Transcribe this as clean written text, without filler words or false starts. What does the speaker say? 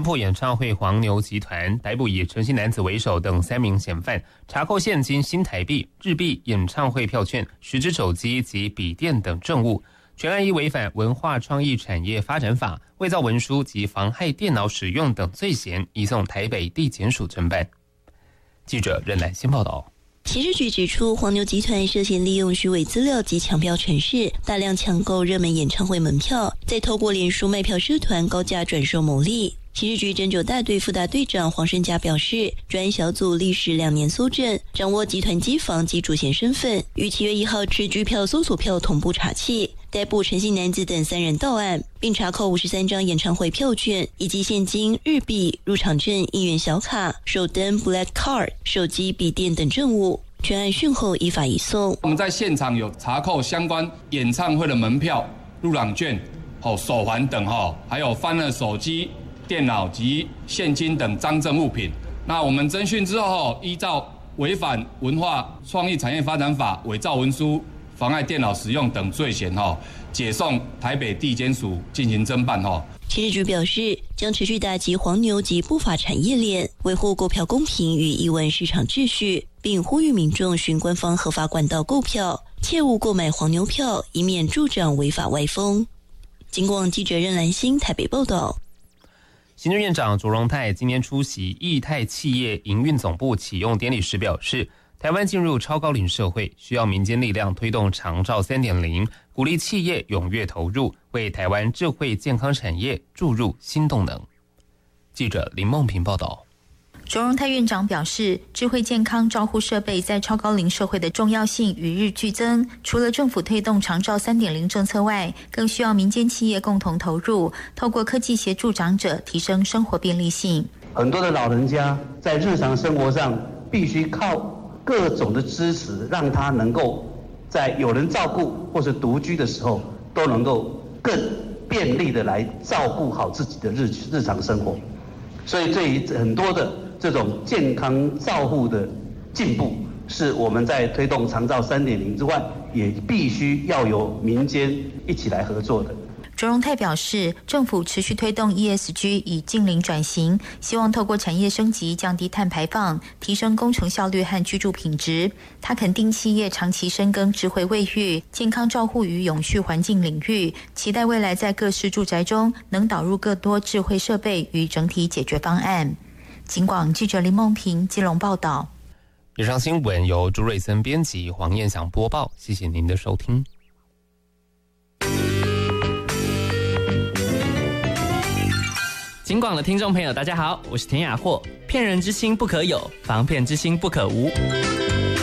埔演唱会黄牛集团逮捕以陈姓男子为首等3名嫌犯，查扣现金新台币、日币、演唱会票券、10只手机及笔电等证物。全案依违反文化创意产业发展法、伪造文书及妨害电脑使用等罪嫌，移送台北地检署侦办。记者任兰新报道。 刑事局指出，黄牛集团涉嫌利用虚伪资料及抢票程式，大量抢购热门演唱会门票，再透过脸书卖票社团高价转售牟利。刑事局侦九大队副大队长黄胜佳表示，专案小组历时2年搜证，掌握集团机房及主嫌身份，于7月1号持居票搜索票同步查缉，逮捕陈姓男子等3人到案，并查扣53张演唱会票券以及现金、日币、入场证、1元小卡、手灯 Black Card、手机、笔电等证物。全案讯后依法移送。 我们在现场有查扣相关演唱会的门票、入场券、手环等，还有翻了手机、电脑及现金等赃证物品。那我们侦讯之后，依照违反文化创意产业发展法、伪造文书、妨碍电脑使用等罪嫌，解送台北地检署进行侦办。 刑事局表示，将持续打击黄牛及不法产业链，维护购票公平与亿万市场秩序，并呼吁民众循官方合法管道购票，切勿购买黄牛票，以免助长违法歪风。警广记者任兰心台北报道。 行政院长卓荣泰今天出席益泰企业营运总部启用典礼时表示，台湾进入超高龄社会，需要民间力量推动长照 3.0， 鼓励企业踊跃投入，为台湾智慧健康产业注入新动能。记者林梦平报道。 卓荣泰院长表示，智慧健康照护设备在超高龄社会的重要性与日俱增，除了政府推动长照 3.0 政策外，更需要民间企业共同投入，透过科技协助长者提升生活便利性。 很多的老人家在日常生活上必须靠各种的支持，让他能够在有人照顾或是独居的时候，都能够更便利的来照顾好自己的日常生活。所以对于很多的这种健康照护的进步，是我们在推动长照 3.0 之外，也必须要有民间一起来合作的。 卓荣泰表示，政府持续推动 ESG 以净零转型，希望透过产业升级降低碳排放，提升工程效率和居住品质。他肯定企业长期深耕智慧卫浴、健康照护与永续环境领域，期待未来在各式住宅中能导入更多智慧设备与整体解决方案。警广记者林梦平基隆报道。 以上新闻由朱瑞森编辑，黄燕祥播报，谢谢您的收听。 警广的听众朋友大家好，我是田雅霍。骗人之心不可有，防骗之心不可无。